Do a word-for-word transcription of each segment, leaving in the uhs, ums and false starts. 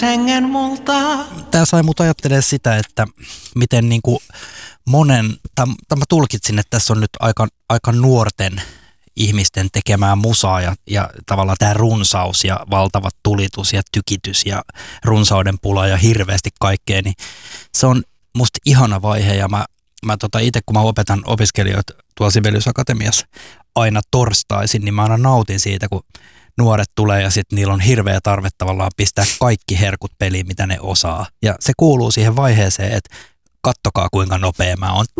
Tengen multa. Tämä sai mut ajattelemaan sitä, että miten niin kuin monen, tai mä tulkitsin, että tässä on nyt aika, aika nuorten ihmisten tekemää musaa ja, ja tavallaan tämä runsaus ja valtavat tulitus ja tykitys ja runsauden pula ja hirveästi kaikkea, niin se on musta ihana vaihe ja mä, mä tota itse kun mä opetan opiskelijoita tuolla Sibelius Akatemiassa aina torstaisin, niin mä aina nautin siitä, kun nuoret tulee ja sitten niillä on hirveä tarve tavallaan pistää kaikki herkut peliin, mitä ne osaa. Ja se kuuluu siihen vaiheeseen, että kattokaa kuinka nopea mä oon.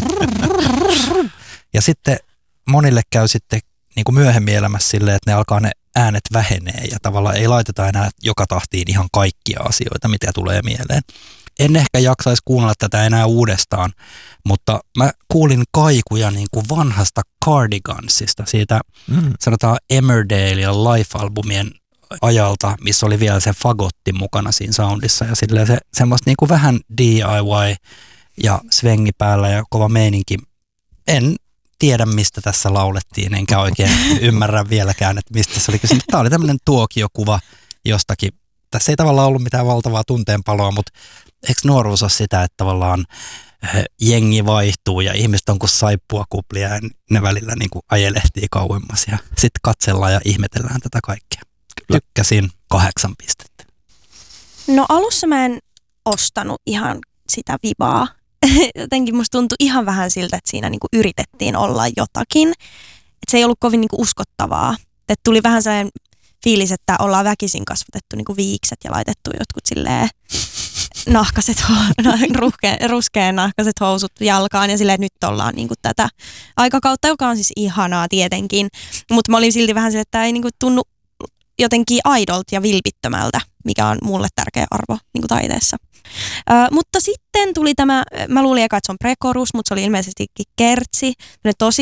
Ja sitten monille käy sitten niin kuin myöhemmin elämässä silleen, että ne alkaa ne äänet vähenee ja tavallaan ei laiteta enää joka tahtiin ihan kaikkia asioita, mitä tulee mieleen. En ehkä jaksaisi kuunnella tätä enää uudestaan, mutta mä kuulin kaikuja niin kuin vanhasta Cardigansista, siitä mm. sanotaan Emmerdale ja Life-albumien ajalta, missä oli vielä se fagotti mukana siinä soundissa ja silleen se semmoista niin kuin vähän D I Y ja svengi päällä ja kova meininki. En tiedä, mistä tässä laulettiin, enkä oikein ymmärrä vieläkään, että mistä se oli kysymys. Tämä oli tämmöinen tuokiokuva jostakin. Tässä ei tavallaan ollut mitään valtavaa tunteenpaloa, mutta eikö nuoruus ole sitä, että tavallaan jengi vaihtuu ja ihmiset on kuin saippua kuplia ja ne välillä niin kuin ajelehtii kauemmas ja sitten katsellaan ja ihmetellään tätä kaikkea. Tykkäsin kahdeksan pistettä. No alussa mä en ostanut ihan sitä vibaa. Jotenkin musta tuntui ihan vähän siltä, että siinä niinku yritettiin olla jotakin. Et se ei ollut kovin niinku uskottavaa. Et tuli vähän sellainen fiilis, että ollaan väkisin kasvatettu niinku viikset ja laitettu jotkut silleen nahkaset, ruskeen, ruskeen nahkaset housut jalkaan ja silleen, että nyt ollaan niinku tätä aikakautta, joka on siis ihanaa tietenkin. Mutta mä olin silti vähän silleen, että tämä ei niinku tunnu jotenkin aidolta ja vilpittömältä, mikä on mulle tärkeä arvo niinku taiteessa. Ö, mutta sitten tuli tämä, mä luulin eka, että se on prekorus, mutta se oli ilmeisestikin kertsi, tosi